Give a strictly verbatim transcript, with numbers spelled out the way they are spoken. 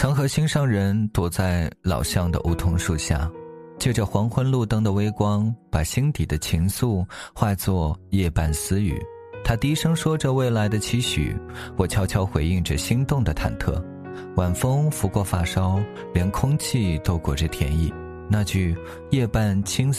曾和心上人躲在老巷的梧桐树下，借着黄昏路灯的微光，把心底的情愫化作夜半私语。他低声说着未来的期许，我悄悄回应着心动的忐忑。晚风拂过发梢，连空气都裹着甜意。那句夜半轻